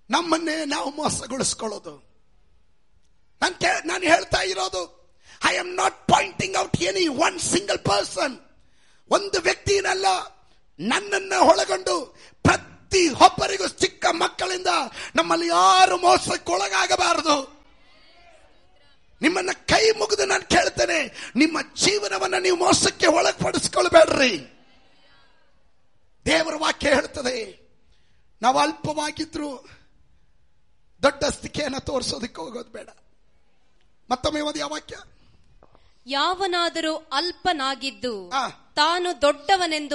ನಮ್ಮನ್ನೇ ನಾವು ಮೋಸಗೊಳಿಸ್ಕೊಳ್ಳೋದು. ನಾನು ಹೇಳ್ತಾ ಇರೋದು, I am not pointing out any one single person. ಒಂದು ವ್ಯಕ್ತಿನಲ್ಲ, ನನ್ನನ್ನ ಒಳಗೊಂಡು ಪ್ರತಿ ಒಬ್ಬರಿಗೂ, ಚಿಕ್ಕ ಮಕ್ಕಳಿಂದ ನಮ್ಮಲ್ಲಿ ಯಾರು ಮೋಸಕ್ಕೊಳಗಾಗಬಾರದು. ನಿಮ್ಮನ್ನ ಕೈ ಮುಗಿದು ನಾನು ಕೇಳ್ತೇನೆ, ನಿಮ್ಮ ಜೀವನವನ್ನ ನೀವು ಮೋಸಕ್ಕೆ ಒಳಪಡಿಸ್ಕೊಳ್ಬೇಡ್ರಿ. ದೇವರ ವಾಕ್ಯ ಹೇಳ್ತದೆ, ನಾವು ಅಲ್ಪವಾಗಿದ್ರು ದೊಡ್ಡ ಸ್ಥಿತಿಯನ್ನು ತೋರಿಸೋದಕ್ಕೆ ಹೋಗೋದು ಬೇಡ. ಮತ್ತೊಮ್ಮೆ ಓದಿ ಆ ವಾಕ್ಯ. ಯಾವನಾದರೂ ಅಲ್ಪನಾಗಿದ್ದು ತಾನು ದೊಡ್ಡವನೆಂದು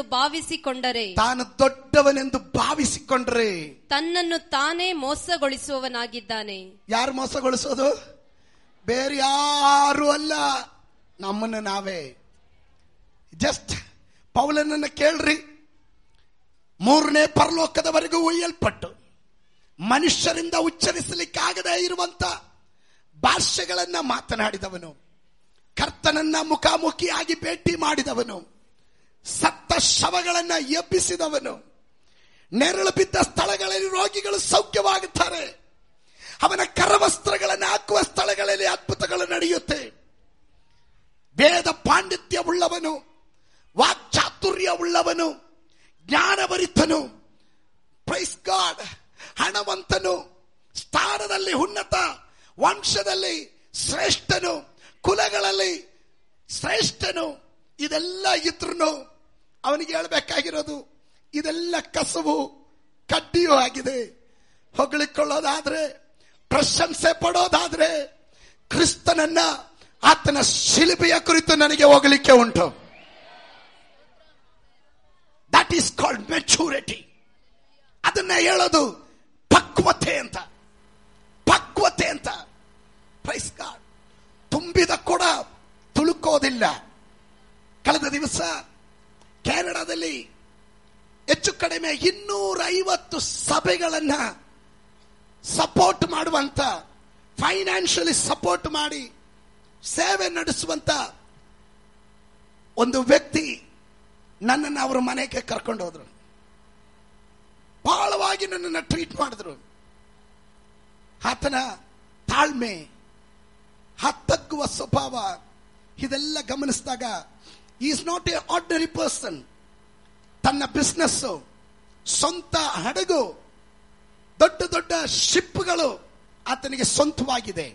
ಭಾವಿಸಿಕೊಂಡರೆ ತನ್ನನ್ನು ತಾನೇ ಮೋಸಗೊಳಿಸುವವನಾಗಿದ್ದಾನೆ. ಯಾರು ಮೋಸಗೊಳಿಸೋದು? ಬೇರೆ ಯಾರು ಅಲ್ಲ, ನಮ್ಮನ್ನು ನಾವೇ. ಜಸ್ಟ್ ಪೌಲನನ್ನ ಕೇಳ್ರಿ. 3ನೇ ಪರಲೋಕದವರೆಗೂ ಒಯ್ಯಲ್ಪಟ್ಟು ಮನುಷ್ಯರಿಂದ ಉಚ್ಚರಿಸಲಿಕ್ಕಾಗದೇ ಇರುವಂತ ಭಾಷೆಗಳನ್ನ ಮಾತನಾಡಿದವನು, ಕರ್ತನನ್ನ ಮುಖಾಮುಖಿಯಾಗಿ ಭೇಟಿ ಮಾಡಿದವನು, ಸತ್ತ ಶವಗಳನ್ನ ಎಬ್ಬಿಸಿದವನು, ನೆರಳು ಬಿದ್ದ ಸ್ಥಳಗಳಲ್ಲಿ ರೋಗಿಗಳು ಸೌಖ್ಯವಾಗುತ್ತಾರೆ, ಅವನ ಕರವಸ್ತ್ರಗಳನ್ನು ಹಾಕುವ ಸ್ಥಳಗಳಲ್ಲಿ ಅದ್ಭುತಗಳು ನಡೆಯುತ್ತೆ. ವೇದ ಪಾಂಡಿತ್ಯವುಳ್ಳವನು, ವಾಕ್ಚಾತುರ್ಯವುಳ್ಳವನು, ಜ್ಞಾನಭರಿತನು, ಪ್ರೈಸ್ ಗಾಡ್, ಹಣವಂತನು, ಸ್ಥಾನದಲ್ಲಿ ಉನ್ನತ, ವಂಶದಲ್ಲಿ ಶ್ರೇಷ್ಠನು, ಕುಲಗಳಲ್ಲಿ ಶ್ರೇಷ್ಠನು, ಇದೆಲ್ಲ ಇದ್ರೂ ಅವನಿಗೆ ಹೇಳಬೇಕಾಗಿರೋದು ಇದೆಲ್ಲ ಕಸವು ಕಡ್ಡಿಯೂ ಆಗಿದೆ. ಹೊಗಳಿಕೊಳ್ಳೋದಾದ್ರೆ, ಪ್ರಶಂಸೆ ಪಡೋದಾದ್ರೆ, ಕ್ರಿಸ್ತನನ್ನ ಆತನ ಶಿಲುಬೆಯ ಕುರಿತು ನನಗೆ ಹೋಗಲಿಕ್ಕೆ ಉಂಟು. That is called maturity. ಅದನ್ನ ಹೇಳೋದು ಪಕ್ವತೆ ಅಂತ. Praise God. ತುಂಬಿದ ಕೊಡ ತುಳುಕೋದಿಲ್ಲ. ಕಳೆದ ದಿವಸ ಕೆನಡಾದಲ್ಲಿ ಹೆಚ್ಚು ಕಡಿಮೆ 250 ಸಭೆಗಳನ್ನ ಸಪೋರ್ಟ್ ಮಾಡುವಂತ, ಫೈನಾನ್ಷಿಯಲಿ ಸಪೋರ್ಟ್ ಮಾಡಿ ಸೇವೆ ನಡೆಸುವಂತ ಒಂದು ವ್ಯಕ್ತಿ ನನ್ನನ್ನು ಅವರ ಮನೆಗೆ ಕರ್ಕೊಂಡು ಹೋದ್ರು. ಬಹಳವಾಗಿ ನನ್ನನ್ನು ಟ್ರೀಟ್ ಮಾಡಿದ್ರು. ಆತನ ತಾಳ್ಮೆ, ಹತ್ತಗ್ಗುವ ಸ್ವಭಾವ, ಇದೆಲ್ಲ ಗಮನಿಸಿದಾಗ is not A ordinary person. ತನ್ನ ಬಿಸ್ನೆಸ್, ಸ್ವಂತ ಹಡಗು, ದೊಡ್ಡ ದೊಡ್ಡ ಶಿಪ್ಗಳು ಆತನಿಗೆ ಸ್ವಂತವಾಗಿದೆ.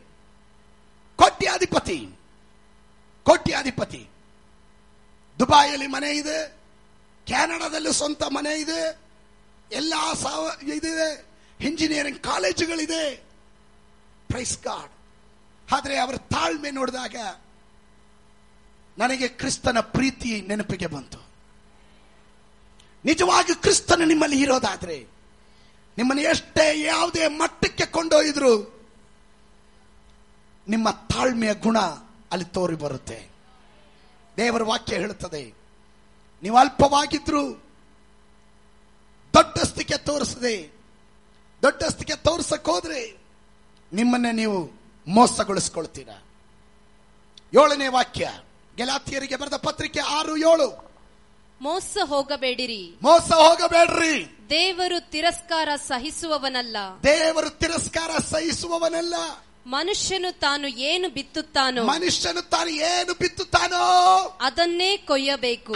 ಕೋಟ್ಯಾಧಿಪತಿ. ದುಬಾಯಲ್ಲಿ ಮನೆ ಇದೆ, ಕೆನಡಾದಲ್ಲೂ ಸ್ವಂತ ಮನೆ ಇದೆ, ಎಲ್ಲ ಇದಿದೆ, ಇಂಜಿನಿಯರಿಂಗ್ ಕಾಲೇಜುಗಳಿದೆ. Praise God. ಆದ್ರೆ ಅವರ ತಾಳ್ಮೆ ನೋಡಿದಾಗ ನನಗೆ ಕ್ರಿಸ್ತನ ಪ್ರೀತಿ ನೆನಪಿಗೆ ಬಂತು. ನಿಜವಾಗಿ ಕ್ರಿಸ್ತನ ನಿಮ್ಮಲ್ಲಿ ಇರೋದಾದ್ರೆ, ನಿಮ್ಮನ್ನು ಎಷ್ಟೇ ಯಾವುದೇ ಮಟ್ಟಕ್ಕೆ ಕೊಂಡೊಯ್ದ್ರು ನಿಮ್ಮ ತಾಳ್ಮೆಯ ಗುಣ ಅಲ್ಲಿ ತೋರಿ ಬರುತ್ತೆ. ದೇವರ ವಾಕ್ಯ ಹೇಳುತ್ತದೆ, ನೀವು ಅಲ್ಪವಾಗಿದ್ರು ದೊಡ್ಡಸ್ತಿಕೆ ತೋರಿಸಕ್ ಹೋದ್ರೆ ನಿಮ್ಮನ್ನೇ ನೀವು ಮೋಸಗೊಳಿಸ್ಕೊಳ್ತೀರಾ. 7ನೇ ವಾಕ್ಯ, ಗೆಲಾತಿಯರಿಗೆ ಬರೆದ ಪತ್ರಿಕೆ 6:7. ಮೋಸ ಹೋಗಬೇಡ್ರಿ. ದೇವರು ತಿರಸ್ಕಾರ ಸಹಿಸುವವನಲ್ಲ. ಮನುಷ್ಯನು ತಾನು ಏನು ಬಿತ್ತುತ್ತಾನೋ ಅದನ್ನೇ ಕೊಯ್ಯಬೇಕು.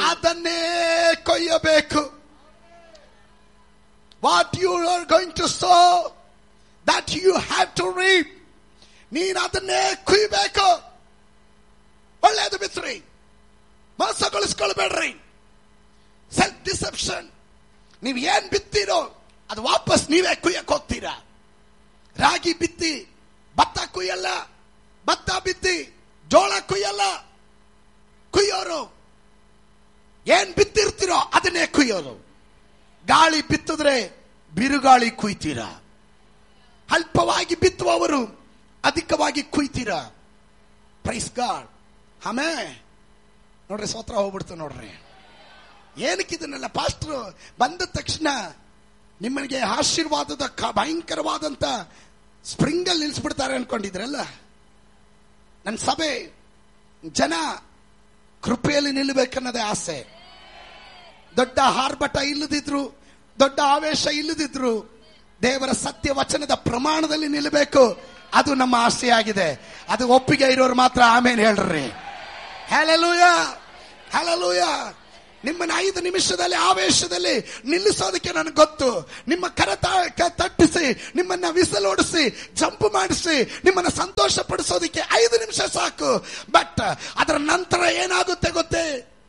What you are going to so, that you have to reap. ನೀನು ಅದನ್ನೇ ಕುಯ್ಬೇಕು. ಒಳ್ಳೆಯದು ಬಿತ್ರಿ, ಮೋಸಗೊಳಿಸ್ಕೊಳ್ಬೇಡ್ರಿ. Self deception. ನೀವು ಏನ್ ಬಿತ್ತೀರೋ ಅದು ವಾಪಸ್ ನೀವೇ ಕುಯ್ಯಕ್ ಹೋಗ್ತೀರಾ. ರಾಗಿ ಬಿತ್ತಿ ಭತ್ತ ಕುಯ್ಯಲ್ಲ, ಭತ್ತ ಬಿತ್ತಿ ಜೋಳ ಕುಯ್ಯಲ್ಲ. ಕುಯ್ಯೋರು ಏನ್ ಬಿತ್ತಿರ್ತೀರೋ ಅದನ್ನೇ ಕುಯ್ಯೋರು. ಗಾಳಿ ಬಿತ್ತಿದ್ರೆ ಬಿರುಗಾಳಿ ಕುಯ್ತೀರಾ. ಅಲ್ಪವಾಗಿ ಬಿತ್ತುವವರು ಅಧಿಕವಾಗಿ ಕುಯ್ತೀರಾ. Praise God. ಆಮೇಲೆ ನೋಡ್ರಿ, ಸ್ತೋತ್ರ ಹೋಗ್ಬಿಡ್ತು ನೋಡ್ರಿ. ಏನಕ್ಕಿದನ್ನೆಲ್ಲ ಪಾಸ್ಟ್ರು ಬಂದ ತಕ್ಷಣ ನಿಮ್ಮನಿಗೆ ಆಶೀರ್ವಾದದ ಭಯಂಕರವಾದಂತ ಸ್ಪ್ರಿಂಗಲ್ಲಿ ನಿಲ್ಲಿಸ್ಬಿಡ್ತಾರೆ ಅನ್ಕೊಂಡಿದ್ರಲ್ಲ. ನನ್ನ ಸಭೆ ಜನ ಕೃಪೆಯಲ್ಲಿ ನಿಲ್ಲಬೇಕನ್ನೋದೇ ಆಸೆ. ದೊಡ್ಡ ಆರ್ಭಟ ಇಲ್ಲದಿದ್ರು, ದೊಡ್ಡ ಆವೇಶ ಇಲ್ಲದಿದ್ರು, ದೇವರ ಸತ್ಯ ವಚನದ ಪ್ರಮಾಣದಲ್ಲಿ ನಿಲ್ಲಬೇಕು. ಅದು ನಮ್ಮ ಆಸೆಯಾಗಿದೆ. ಅದು ಒಪ್ಪಿಗೆ ಇರೋರು ಮಾತ್ರ ಆಮೇಲೆ ಹೇಳ್ರಿ. Hallelujah, hallelujah. ನಿಮ್ಮನ್ನ 5 ನಿಮಿಷದಲ್ಲಿ ಆವೇಶದಲ್ಲಿ ನಿಲ್ಲಿಸೋದಕ್ಕೆ ನನಗೆ ಗೊತ್ತು. ನಿಮ್ಮ ತಟ್ಟಿಸಿ, ನಿಮ್ಮನ್ನ ವಿಸಲ್ ಓಡಿಸಿ, ಜಂಪ್ ಮಾಡಿಸಿ, ನಿಮ್ಮನ್ನ ಸಂತೋಷ ಪಡಿಸೋದಕ್ಕೆ 5 ನಿಮಿಷ ಸಾಕು. ಬಟ್ ಅದರ ನಂತರ ಏನಾಗುತ್ತೆ ಗೊತ್ತೇ?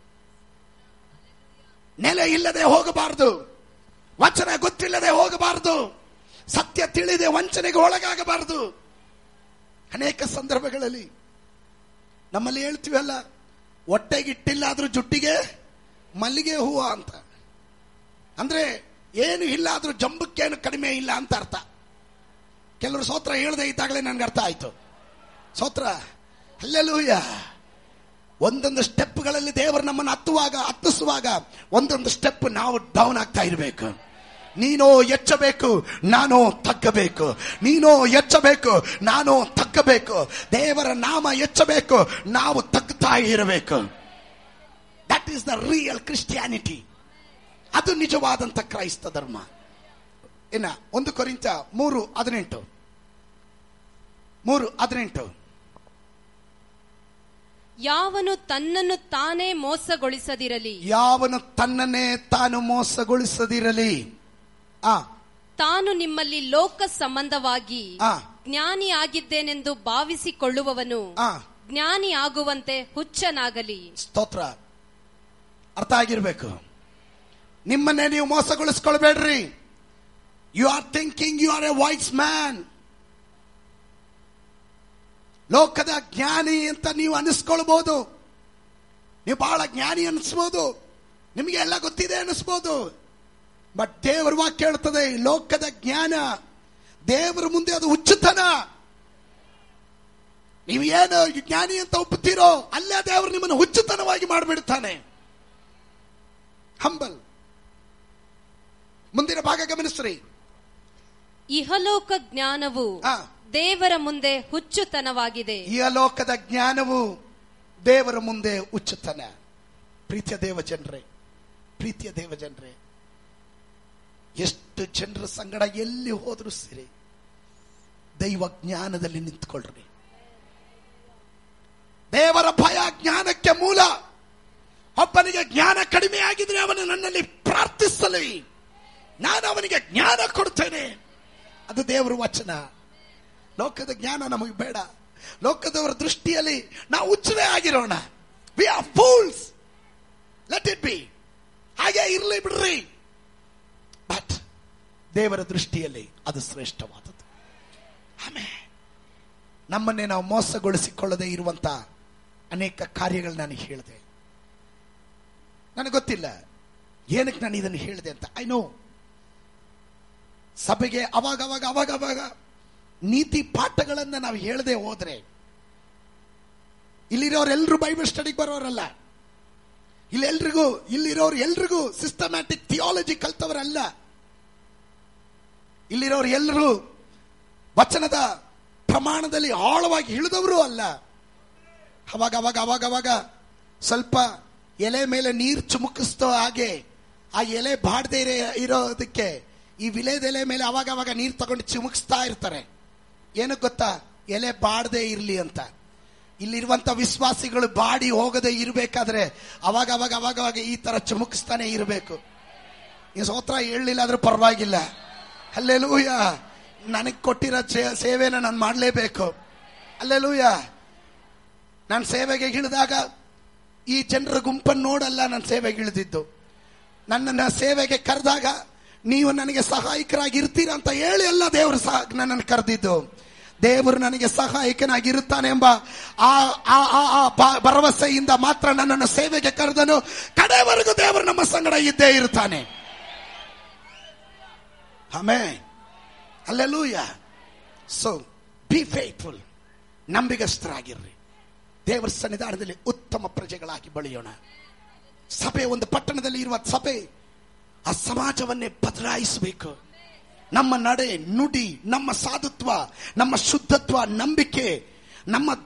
ನೆಲೆ ಇಲ್ಲದೆ ಹೋಗಬಾರದು, ವಚನ ಗೊತ್ತಿಲ್ಲದೆ ಹೋಗಬಾರದು, ಸತ್ಯ ತಿಳಿದೆ ವಂಚನೆಗೆ ಒಳಗಾಗಬಾರದು. ಅನೇಕ ಸಂದರ್ಭಗಳಲ್ಲಿ ನಮ್ಮಲ್ಲಿ ಹೇಳ್ತೀವಲ್ಲ, ಹೊಟ್ಟೆಗಿಟ್ಟಿಲ್ಲ ಆದ್ರೂ ಜುಟ್ಟಿಗೆ ಮಲ್ಲಿಗೆ ಹೂವು ಅಂತ. ಅಂದ್ರೆ ಏನು ಇಲ್ಲ ಆದ್ರೂ ಜಂಬಕ್ಕೇನು ಕಡಿಮೆ ಇಲ್ಲ ಅಂತ ಅರ್ಥ. ಕೆಲವರು ಸ್ತೋತ್ರ ಹೇಳದೆ ಇದ್ದಾಗಲೇ ನನ್ಗೆ ಅರ್ಥ ಆಯ್ತು. ಸ್ತೋತ್ರ, ಹಲ್ಲೆಲೂಯಾ. ಒಂದೊಂದು ಸ್ಟೆಪ್ಗಳಲ್ಲಿ ದೇವರು ನಮ್ಮನ್ನು ಹತ್ತಿಸುವಾಗ ಒಂದೊಂದು ಸ್ಟೆಪ್ ನಾವು ಡೌನ್ ಆಗ್ತಾ ಇರಬೇಕು. ನೀನೋ ಎಚ್ಚಬೇಕು, ನಾನು ತಗ್ಗಬೇಕು. ನೀನೋ ಎಚ್ಚಬೇಕು, ನಾನು ತಗ್ಗಬೇಕು. ದೇವರ ನಾಮ ಎಚ್ಚಬೇಕು, ನಾವು ತಗ್ತಾ ಇರಬೇಕು. That is the real Christianity. ಅದು ನಿಜವಾದಂತ ಕ್ರೈಸ್ತ ಧರ್ಮ. ಇನ್ನ 1 ಕೊರಿಂಥ 3:18 ಯಾವನು ತನ್ನನ್ನು ತಾನೇ ಮೋಸಗೊಳಿಸದಿರಲಿ. ಯಾವನು ತನ್ನನ್ನೇ ತಾನು ಮೋಸಗೊಳಿಸದಿರಲಿ. ತಾನು ನಿಮ್ಮಲ್ಲಿ ಲೋಕ ಸಂಬಂಧವಾಗಿ ಜ್ಞಾನಿ ಆಗಿದ್ದೇನೆಂದು ಭಾವಿಸಿಕೊಳ್ಳುವವನು ಜ್ಞಾನಿ ಆಗುವಂತೆ ಹುಚ್ಚನಾಗಲಿ. ಸ್ತೋತ್ರ. ಅರ್ಥ ಆಗಿರ್ಬೇಕು. ನಿಮ್ಮನ್ನೇ ನೀವು ಮೋಸಗೊಳಿಸ್ಕೊಳ್ಬೇಡ್ರಿ. You are thinking you are A wise man. ಲೋಕದ ಜ್ಞಾನಿ ಅಂತ ನೀವು ಅನಿಸ್ಕೊಳ್ಬಹುದು. ನೀವು ಬಹಳ ಜ್ಞಾನಿ ಅನಿಸ್ಬೋದು, ನಿಮಗೆ ಎಲ್ಲ ಗೊತ್ತಿದೆ ಅನಿಸ್ಬೋದು. ಬಟ್ ದೇವರ ವಾಕ್ಯ ಹೇಳ್ತದೆ, ಲೋಕದ ಜ್ಞಾನ ದೇವರ ಮುಂದೆ ಅದು ಹುಚ್ಚುತನ. ನೀವು ಏನು ಜ್ಞಾನಿ ಅಂತ ಒಪ್ಪುತ್ತೀರೋ ಅಲ್ಲೇ ದೇವರು ನಿಮ್ಮನ್ನು ಹುಚ್ಚುತನವಾಗಿ ಮಾಡಿಬಿಡ್ತಾನೆ. ಹಂಬಲ್. ಮುಂದಿನ ಭಾಗ ಗಮನಿಸ್ರಿ. ಇಹಲೋಕ ಜ್ಞಾನವು ದೇವರ ಮುಂದೆ ಹುಚ್ಚುತನವಾಗಿದೆ. ಇಹಲೋಕದ ಜ್ಞಾನವು ದೇವರ ಮುಂದೆ ಹುಚ್ಚುತನ. ಪ್ರೀತಿಯ ದೇವ ಜನರೇ, ಎಷ್ಟು ಜನರ ಸಂಗಡ ಎಲ್ಲಿ ಹೋದ್ರು ಸಿರಿ, ದೈವ ಜ್ಞಾನದಲ್ಲಿ ನಿಂತ್ಕೊಳ್ರಿ. ದೇವರ ಭಯ ಜ್ಞಾನಕ್ಕೆ ಮೂಲ. ಒಬ್ಬನಿಗೆ ಜ್ಞಾನ ಕಡಿಮೆ ಆಗಿದ್ರೆ ಅವನು ನನ್ನಲ್ಲಿ ಪ್ರಾರ್ಥಿಸಲಿ, ನಾನು ಅವನಿಗೆ ಜ್ಞಾನ ಕೊಡ್ತೇನೆ. ಅದು ದೇವರ ವಚನ. ಲೋಕದ ಜ್ಞಾನ ನಮಗೆ ಬೇಡ. ಲೋಕದವರ ದೃಷ್ಟಿಯಲ್ಲಿ ನಾವು ಹುಚ್ಚರೇ ಆಗಿರೋಣ. We are fools. Let it be. ಹಾಗೆ ಇರಲಿ ಬಿಡ್ರಿ. ಬಟ್ ದೇವರ ದೃಷ್ಟಿಯಲ್ಲಿ ಅದು ಶ್ರೇಷ್ಠವಾದದ್ದು. ಆಮೇಲೆ ನಮ್ಮನ್ನೇ ನಾವು ಮೋಸಗೊಳಿಸಿಕೊಳ್ಳದೆ ಇರುವಂತ ಅನೇಕ ಕಾರ್ಯಗಳು ನಾನು ಹೇಳಿದೆ. ನನಗೆ ಗೊತ್ತಿಲ್ಲ ಏನಕ್ಕೆ ನಾನು ಇದನ್ನು ಹೇಳಿದೆ ಅಂತ. ಐ ನೋ ಸಭೆಗೆ ಅವಾಗ ನೀತಿ ಪಾಠಗಳನ್ನ ನಾವು ಹೇಳದೆ ಹೋದ್ರೆ, ಇಲ್ಲಿರೋರೆಲ್ಲರೂ ಬೈಬಲ್ ಸ್ಟಡಿಗೆ ಬರೋರಲ್ಲ. ಇಲ್ಲಿರೋರು ಎಲ್ರಿಗೂ ಸಿಸ್ಟಮ್ಯಾಟಿಕ್ ಥಿಯಾಲಜಿ ಕಲ್ತವರಲ್ಲ. ಇಲ್ಲಿರೋರು ಎಲ್ಲರೂ ವಚನದ ಪ್ರಮಾಣದಲ್ಲಿ ಆಳವಾಗಿ ಇಳಿದವರು ಅಲ್ಲ. ಅವಾಗ ಸ್ವಲ್ಪ ಎಲೆ ಮೇಲೆ ನೀರು ಚುಮುಕಿಸ್ತೋ ಹಾಗೆ ಆ ಎಲೆ ಬಾಡದೆ ಇರೋದಕ್ಕೆ ಈ ವಿಲೇದ ಎಲೆ ಮೇಲೆ ಅವಾಗ ನೀರು ತಗೊಂಡು ಚಿಮುಕಿಸ್ತಾ ಇರ್ತಾರೆ. ಏನಕ್ಕೆ ಗೊತ್ತಾ? ಎಲೆ ಬಾಡದೆ ಇರಲಿ ಅಂತ. ಇಲ್ಲಿರುವಂತ ವಿಶ್ವಾಸಿಗಳು ಬಾಡಿ ಹೋಗದೆ ಇರಬೇಕಾದ್ರೆ ಅವಾಗ ಈ ತರ ಚುಮುಕಿಸ್ತಾನೆ ಇರಬೇಕು. ಈ ಸ್ತೋತ್ರ ಹೇಳಲಿಲ್ಲ ಆದ್ರೂ ಪರವಾಗಿಲ್ಲ. ಹಲ್ಲೆಲೂಯಾ. ನನಗೆ ಕೊಟ್ಟಿರೋ ಸೇವೆನ ನಾನು ಮಾಡಲೇಬೇಕು. ಹಲ್ಲೆಲೂಯಾ. ನಾನು ಸೇವೆಗೆ ಇಳಿದಾಗ ಈ ಜನರ ಗುಂಪನ್ನು ನೋಡಲ್ಲ ನಾನು ಸೇವೆಗೆ ಇಳಿದಿದ್ದು. ನನ್ನನ್ನು ಸೇವೆಗೆ ಕರೆದಾಗ ನೀವು ನನಗೆ ಸಹಾಯಕರಾಗಿ ಇರ್ತೀರಾ ಅಂತ ಹೇಳಿ ಅಲ್ಲ ದೇವರು ನನ್ನನ್ನು ಕರೆದಿದ್ದು. ದೇವರು ನನಗೆ ಸಹಾಯಕನಾಗಿರುತ್ತಾನೆ ಎಂಬ ಆ ಭರವಸೆಯಿಂದ ಮಾತ್ರ ನನ್ನನ್ನು ಸೇವೆಗೆ ಕರೆದನು. ಕಡೆವರೆಗೂ ದೇವರು ನಮ್ಮ ಸಂಗಡ ಇದ್ದೇ ಇರ್ತಾನೆ. Amen. Hallelujah. So B faithful. ನಂಬಿಗಸ್ತರಾಗಿರ್ರಿ. ದೇವರ ಸನ್ನಿಧಾನದಲ್ಲಿ ಉತ್ತಮ ಪ್ರಜೆಗಳಾಗಿ ಬೆಳೆಯೋಣ. ಸಭೆ, ಒಂದು ಪಟ್ಟಣದಲ್ಲಿ ಇರುವ ಸಭೆ ಆ ಸಮಾಜವನ್ನೇ ಬದಲಾಯಿಸಬೇಕು. ನಮ್ಮ ನಡೆ ನುಡಿ, ನಮ್ಮ ಸಾಧುತ್ವ, ನಮ್ಮ ಶುದ್ಧತ್ವ, ನಂಬಿಕೆ, ನಮ್ಮ